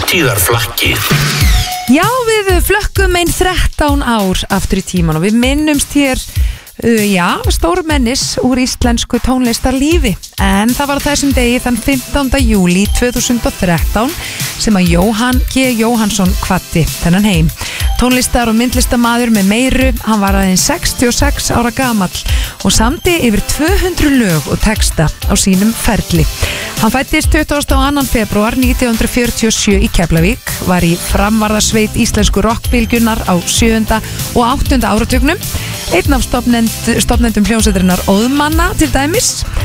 Hátíðarflakkið. Já, við flökkum 13 ár aftur í tíman og við minnumst hér stórmennis úr íslensku tónlistarlífi, en það var þessum degi þann 15. júlí 2013 sem að Jóhann G. Jóhannsson kvaddi þennan heim. Tónlistar- og myndlistamaður með meiru, hann var aðeins 66 ára gamall og samdi yfir 200 lög og texta á sínum ferli. Hann fættist 22. febrúar 1947 í Keflavík, var í framvarðarsveit íslensku rockbylgjunnar á 7. og 8. áratugnum, einn af stofnendum hljómsveitarinnar Óðmanna til dæmis,